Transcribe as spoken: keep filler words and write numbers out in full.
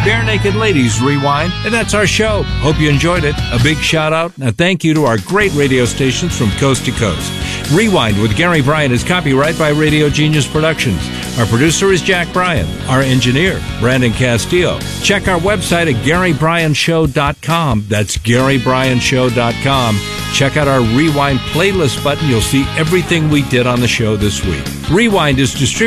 Bare Naked Ladies Rewind, and that's our show. Hope you enjoyed it. A big shout out and a thank you to our great radio stations from coast to coast. Rewind with Gary Bryan is copyright by Radio Genius Productions. Our producer is Jack Bryan. Our engineer, Brandon Castillo. Check our website at gary bryan show dot com. That's gary bryan show dot com. Check out our Rewind playlist button. You'll see everything we did on the show this week. Rewind is distributed